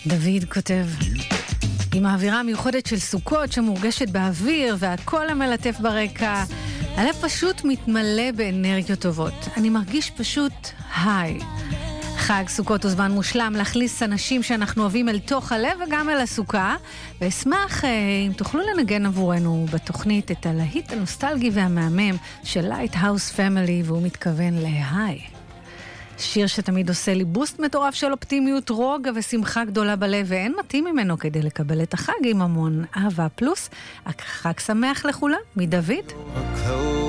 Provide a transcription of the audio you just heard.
דוד כותב, עם האווירה המיוחדת של סוכות שמורגשת באוויר והכל המלטף ברקע, הלב פשוט מתמלא באנרגיות טובות. אני מרגיש פשוט היי. חג סוכות הוא זמן מושלם להכניס אנשים שאנחנו אוהבים אל תוך הלב וגם אל הסוכה, ואשמח אם תוכלו לנגן עבורנו בתוכנית את הלהיט הנוסטלגי והמהמם של Lighthouse Family, והוא מתכוון להי. שיר שתמיד עושה לי בוסט מטורף של אופטימיות, רוגע ושמחה גדולה בלב, ואין מתאים ממנו כדי לקבל את החג עם המון אהבה פלוס. חג שמח לכולם, מדוד.